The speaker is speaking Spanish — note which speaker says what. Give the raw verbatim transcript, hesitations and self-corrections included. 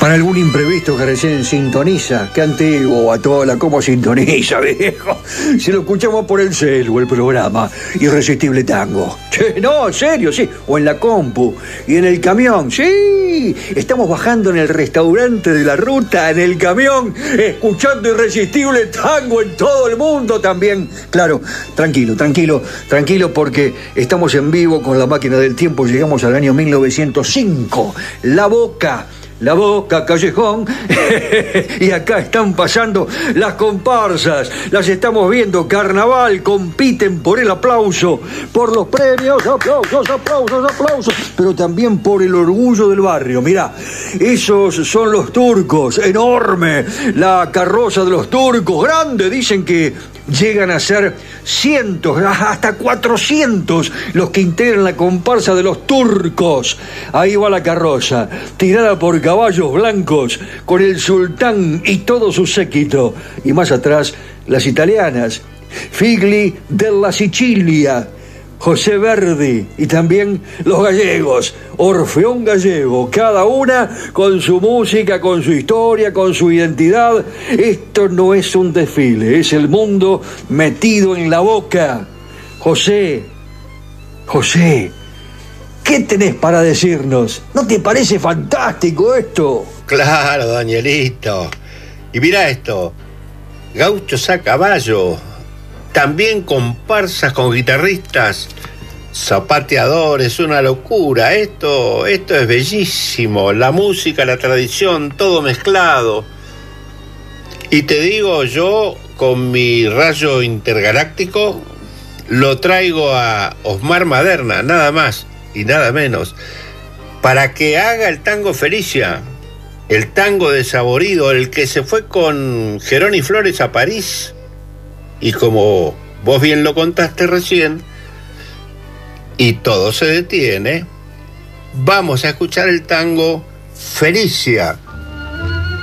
Speaker 1: Para algún imprevisto que recién sintoniza, qué antiguo, Batola, cómo sintoniza, viejo. Si lo escuchamos por el celu, el programa Irresistible Tango. Che, no, en serio, sí. O en la compu. Y en el camión, sí. Estamos bajando en el restaurante de la ruta, en el camión, escuchando Irresistible Tango en todo el mundo también. Claro, tranquilo, tranquilo, tranquilo, porque estamos en vivo con la máquina del tiempo. Llegamos al año mil novecientos cinco. La Boca. La Boca, Callejón, y acá están pasando las comparsas, las estamos viendo, Carnaval, compiten por el aplauso, por los premios, aplausos, aplausos, aplausos, pero también por el orgullo del barrio. Mirá, esos son los turcos, enorme, la carroza de los turcos, grande, dicen que llegan a ser cientos, hasta cuatrocientos los que integran la comparsa de los turcos. Ahí va la carroza, tirada por caballos blancos, con el sultán y todo su séquito. Y más atrás, las italianas, Figli della Sicilia, José Verdi, y también los gallegos, Orfeón Gallego, cada una con su música, con su historia, con su identidad. Esto no es un desfile, es el mundo metido en la boca. José, José, ¿qué tenés para decirnos? ¿No te parece fantástico esto?
Speaker 2: Claro, Danielito. Y mira esto, gauchos a caballo, también comparsas con guitarristas, zapateadores, una locura. Esto, esto es bellísimo. La música, la tradición, todo mezclado. Y te digo, yo con mi rayo intergaláctico lo traigo a Osmar Maderna, nada más y nada menos, para que haga el tango Felicia, el tango desaborido, el que se fue con Jerónimo Flores a París. Y como vos bien lo contaste recién, y todo se detiene, vamos a escuchar el tango Felicia.